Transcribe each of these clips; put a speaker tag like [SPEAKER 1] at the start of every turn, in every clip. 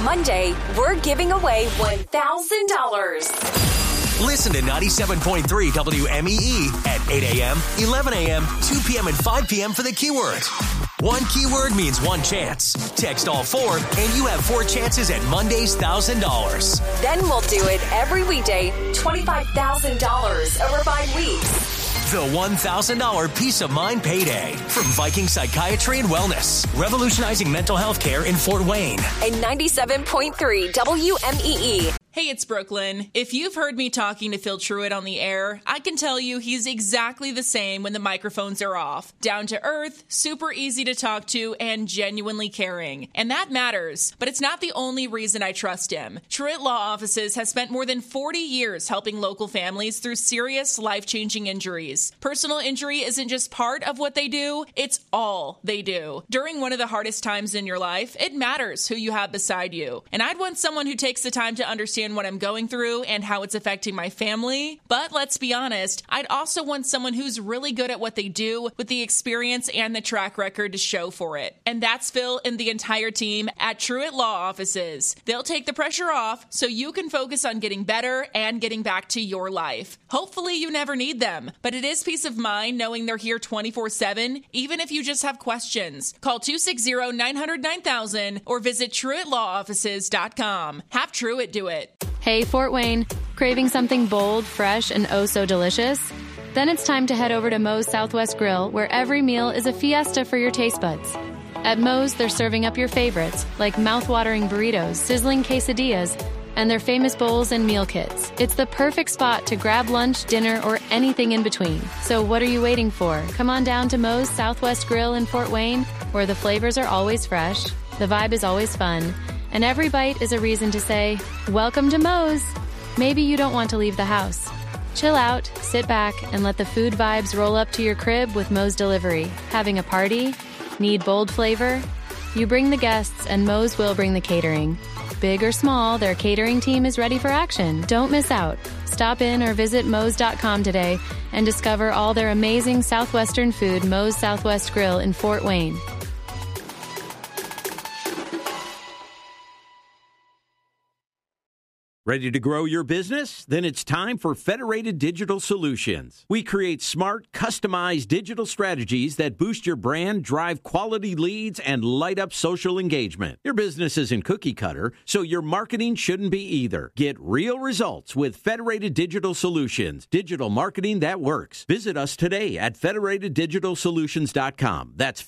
[SPEAKER 1] Monday, we're giving away $1,000.
[SPEAKER 2] Listen to 97.3 WMEE at 8 a.m., 11 a.m., 2 p.m., and 5 p.m. for the keyword. One keyword means one chance. Text all four, and you have 4 chances at Monday's $1,000.
[SPEAKER 1] Then we'll do it every weekday, $25,000 over 5 weeks.
[SPEAKER 2] The $1,000 Peace of Mind Payday from Viking Psychiatry and Wellness, revolutionizing mental health care in Fort Wayne.
[SPEAKER 1] And 97.3 WMEE.
[SPEAKER 3] Hey, it's Brooklyn. If you've heard me talking to Phil Truitt on the air, I can tell you he's exactly the same when the microphones are off. Down to earth, super easy to talk to, and genuinely caring. And that matters, but it's not the only reason I trust him. Truitt Law Offices has spent more than 40 years helping local families through serious, life-changing injuries. Personal injury isn't just part of what they do, it's all they do. During one of the hardest times in your life, it matters who you have beside you. And I'd want someone who takes the time to understand what I'm going through and how it's affecting my family. But let's be honest, I'd also want someone who's really good at what they do with the experience and the track record to show for it. And that's Phil and the entire team at Truitt Law Offices. They'll take the pressure off so you can focus on getting better and getting back to your life. Hopefully you never need them, but it is peace of mind knowing they're here 24/7, even if you just have questions. Call 260-900-9000 or visit TruittLawOffices.com. Have Truitt do it.
[SPEAKER 4] Hey, Fort Wayne, craving something bold, fresh, and oh so delicious? Then it's time to head over to Moe's Southwest Grill, where every meal is a fiesta for your taste buds. At Moe's, they're serving up your favorites, like mouth-watering burritos, sizzling quesadillas, and their famous bowls and meal kits. It's the perfect spot to grab lunch, dinner, or anything in between. So what are you waiting for? Come on down to Moe's Southwest Grill in Fort Wayne, where the flavors are always fresh, the vibe is always fun, and every bite is a reason to say, welcome to Moe's. Maybe you don't want to leave the house. Chill out, sit back, and let the food vibes roll up to your crib with Moe's Delivery. Having a party? Need bold flavor? You bring the guests, and Moe's will bring the catering. Big or small, their catering team is ready for action. Don't miss out. Stop in or visit Moe's.com today and discover all their amazing Southwestern food. Moe's Southwest Grill in Fort Wayne.
[SPEAKER 5] Ready to grow your business? Then it's time for Federated Digital Solutions. We create smart, customized digital strategies that boost your brand, drive quality leads, and light up social engagement. Your business isn't cookie cutter, so your marketing shouldn't be either. Get real results with Federated Digital Solutions, digital marketing that works. Visit us today at federateddigitalsolutions.com. That's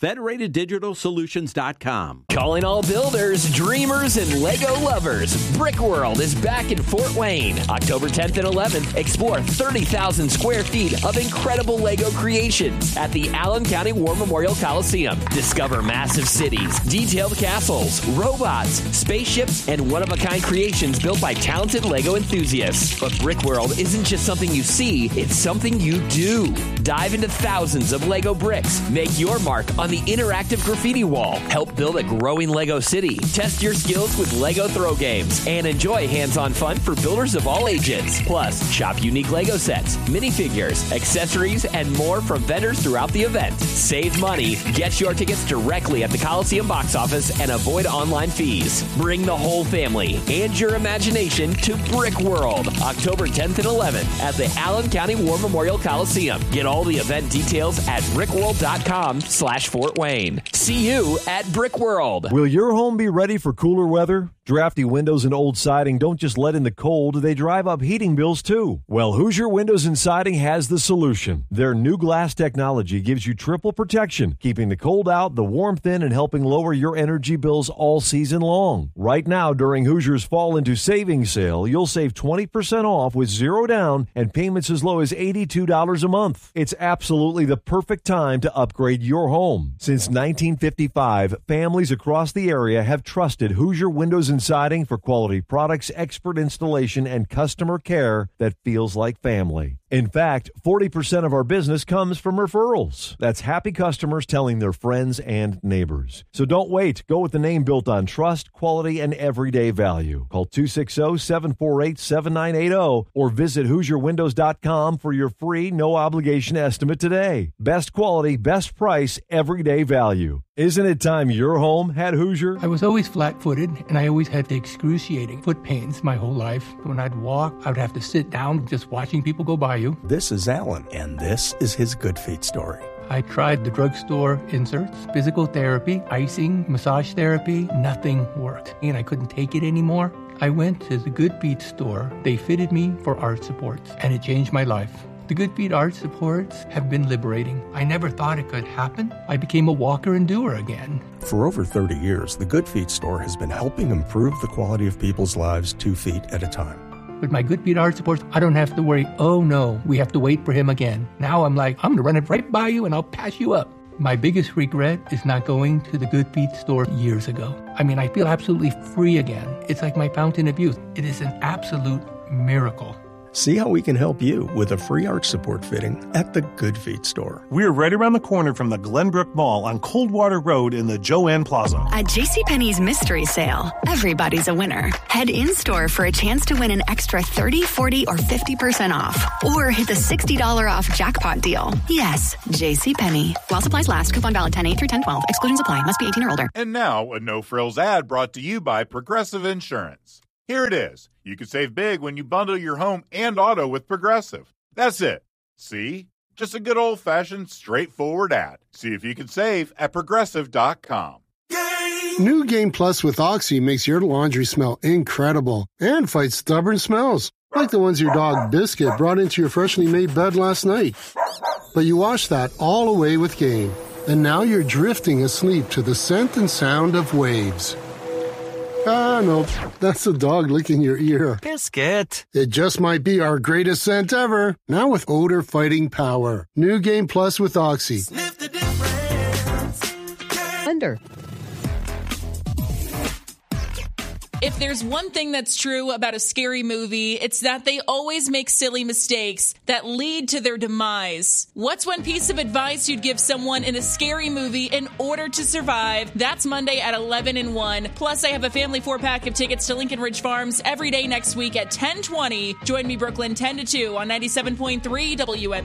[SPEAKER 5] federateddigitalsolutions.com.
[SPEAKER 6] Calling all builders, dreamers, and Lego lovers. Brick World is back in Fort Wayne. October 10th and 11th, explore 30,000 square feet of incredible Lego creations at the Allen County War Memorial Coliseum. Discover massive cities, detailed castles, robots, spaceships, and one-of-a-kind creations built by talented Lego enthusiasts. But Brick World isn't just something you see, it's something you do. Dive into thousands of Lego bricks. Make your mark on the interactive graffiti wall. Help build a growing Lego city. Test your skills with Lego throw games and enjoy hands-on fun for builders of all ages. Plus, shop unique Lego sets, minifigures, accessories, and more from vendors throughout the event. Save money, get your tickets directly at the Coliseum box office, and avoid online fees. Bring the whole family and your imagination to Brick World, October 10th and 11th at the Allen County War Memorial Coliseum. Get all the event details at brickworld.com/Fort Wayne. See you at Brick World.
[SPEAKER 7] Will your home be ready for cooler weather? Drafty windows and old siding don't just let in the cold, they drive up heating bills too. Well, Hoosier Windows and Siding has the solution. Their new glass technology gives you triple protection, keeping the cold out, the warmth in, and helping lower your energy bills all season long. Right now, during Hoosier's Fall into Savings Sale, you'll save 20% off with zero down and payments as low as $82 a month. It's absolutely the perfect time to upgrade your home. Since 1955, families across the area have trusted Hoosier Windows and Siding for quality products, expert installation, and customer care that feels like family. In fact, 40% of our business comes from referrals. That's happy customers telling their friends and neighbors. So don't wait. Go with the name built on trust, quality, and everyday value. Call 260-748-7980 or visit HoosierWindows.com for your free, no-obligation estimate today. Best quality, best price, everyday value. Isn't it time your home had Hoosier?
[SPEAKER 8] I was always flat-footed, and I always had excruciating foot pains my whole life. When I'd walk, I would have to sit down just watching people go by you.
[SPEAKER 9] This is Alan, and this is his Good Feet story.
[SPEAKER 8] I tried the drugstore inserts, physical therapy, icing, massage therapy. Nothing worked, and I couldn't take it anymore. I went to the Good Feet store. They fitted me for arch supports, and it changed my life. The Good Feet arch supports have been liberating. I never thought it could happen. I became a walker and doer again.
[SPEAKER 9] For over 30 years, the Good Feet store has been helping improve the quality of people's lives 2 feet at a time.
[SPEAKER 8] With my Good Feet arch supports, I don't have to worry, oh no, we have to wait for him again. Now I'm like, I'm going to run it right by you and I'll pass you up. My biggest regret is not going to the Good Feet store years ago. I mean, I feel absolutely free again. It's like my fountain of youth. It is an absolute miracle.
[SPEAKER 9] See how we can help you with a free arch support fitting at the Good Feet store.
[SPEAKER 10] We're right around the corner from the Glenbrook Mall on Coldwater Road in the Joanne Plaza.
[SPEAKER 11] At JCPenney's Mystery Sale, everybody's a winner. Head in-store for a chance to win an extra 30, 40, or 50% off. Or hit the $60 off jackpot deal. Yes, JCPenney. While supplies last, coupon valid 10/8 through 10/12. Exclusions apply. Must be 18 or older.
[SPEAKER 12] And now, a no-frills ad brought to you by Progressive Insurance. Here it is. You can save big when you bundle your home and auto with Progressive. That's it. See? Just a good old-fashioned, straightforward ad. See if you can save at Progressive.com.
[SPEAKER 13] New Game Plus with Oxy makes your laundry smell incredible and fights stubborn smells, like the ones your dog Biscuit brought into your freshly made bed last night. But you washed that all away with Game, and now you're drifting asleep to the scent and sound of waves. Ah, no, that's the dog licking your ear.
[SPEAKER 14] Biscuit.
[SPEAKER 13] It just might be our greatest scent ever. Now with odor-fighting power. New Game Plus with Oxy.
[SPEAKER 14] Sniff the difference.
[SPEAKER 15] Under.
[SPEAKER 3] If there's one thing that's true about a scary movie, it's that they always make silly mistakes that lead to their demise. What's one piece of advice you'd give someone in a scary movie in order to survive? That's Monday at 11 and 1. Plus, I have a family 4-pack of tickets to Lincoln Ridge Farms every day next week at 10:20. Join me, Brooklyn, 10 to 2 on 97.3 WM.